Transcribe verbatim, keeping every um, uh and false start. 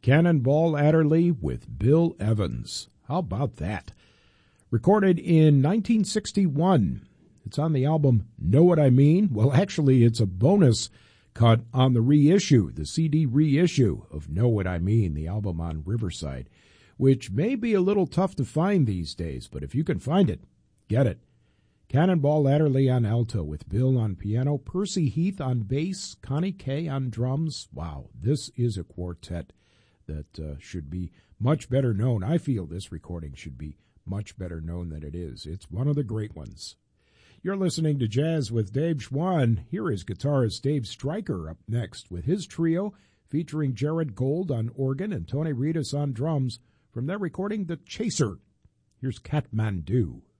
Cannonball Adderley with Bill Evans. How about that? Recorded in nineteen sixty-one. It's on the album Know What I Mean? Well, actually, it's a bonus cut on the reissue, the C D reissue of Know What I Mean, the album on Riverside, which may be a little tough to find these days, but if you can find it, get it. Cannonball Adderley on alto with Bill on piano, Percy Heath on bass, Connie Kay on drums. Wow, this is a quartet that uh, should be much better known. I feel this recording should be much better known than it is. It's one of the great ones. You're listening to Jazz with Dave Schwann. Here is guitarist Dave Stryker up next with his trio featuring Jared Gold on organ and Tony Reedus on drums from their recording The Chaser. Here's Kathmandu.